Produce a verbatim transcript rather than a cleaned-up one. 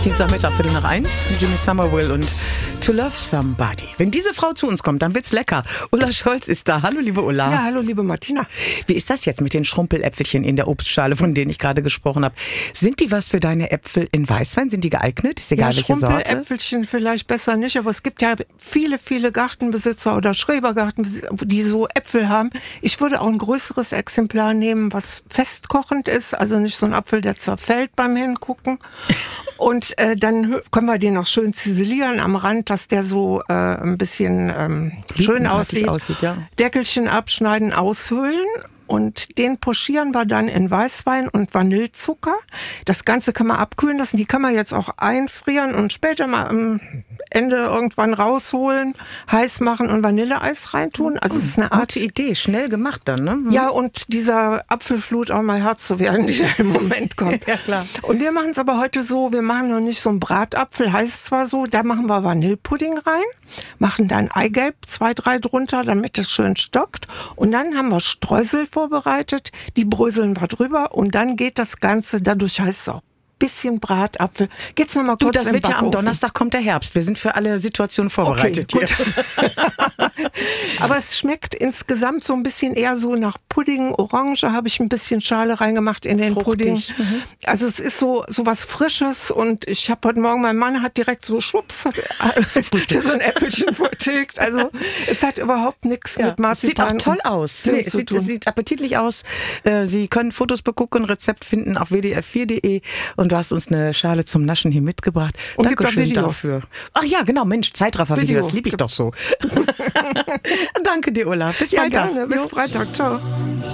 Dienstagmittag, Viertel nach eins, Jimmy Somerville und To Love Somebody. Wenn diese Frau zu uns kommt, dann wird's lecker. Ulla Scholz ist da. Hallo, liebe Ulla. Ja, hallo, liebe Martina. Wie ist das jetzt mit den Schrumpeläpfelchen in der Obstschale, von denen ich gerade gesprochen habe? Sind die was für deine Äpfel in Weißwein? Sind die geeignet? Ist egal, ja, welche Sorte? Schrumpeläpfelchen vielleicht besser nicht, aber es gibt ja viele, viele Gartenbesitzer oder Schrebergartenbesitzer, die so Äpfel haben. Ich würde auch ein größeres Exemplar nehmen, was festkochend ist, also nicht so ein Apfel, der zerfällt beim Hingucken. Und äh, dann können wir den noch schön ziselieren am Rand, dass der so äh, ein bisschen ähm, schön aussieht. aussieht ja. Deckelchen abschneiden, aushöhlen. Und den pochieren wir dann in Weißwein und Vanillezucker. Das Ganze kann man abkühlen lassen. Die kann man jetzt auch einfrieren und später mal am Ende irgendwann rausholen, heiß machen und Vanilleeis reintun. Also es ist eine Art Gute Idee, schnell gemacht dann, ne? Ja, und dieser Apfelflut auch mal Herr zu werden, die da im Moment kommt. Ja, klar. Und wir machen es aber heute so, wir machen noch nicht so einen Bratapfel, heißt zwar so, da machen wir Vanillepudding rein, machen dann Eigelb, zwei, drei drunter, damit es schön stockt. Und dann haben wir Streusel vorbereitet, die bröseln wir drüber und dann geht das Ganze, dadurch heißt es auch bisschen Bratapfel. Geht's noch mal kurz Du, das im wird ja am Backofen. Donnerstag kommt der Herbst. Wir sind für alle Situationen vorbereitet Okay, hier. Aber es schmeckt insgesamt so ein bisschen eher so nach Pudding. Orange habe ich ein bisschen Schale reingemacht in den Fruchtig. Pudding. Mhm. Also es ist so, so was Frisches und ich habe heute Morgen, mein Mann hat direkt so schwupps, hat so ein Äpfelchen vertilgt. Also es hat überhaupt nichts Ja. mit Marzipan. Sieht auch toll aus. Zimt Nee, es zu sieht, tun. es sieht appetitlich aus. Äh, Sie können Fotos begucken, Rezept finden auf w d r vier punkt de und du hast uns eine Schale zum Naschen hier mitgebracht. Und gibt auch Dankeschön Video. dafür. Ach ja, genau, Mensch, Zeitraffer-Video, Video. das liebe ich doch so. Danke dir, Ulla. Bis Ja, Freitag. gerne. Bis Jo. Freitag. Ciao.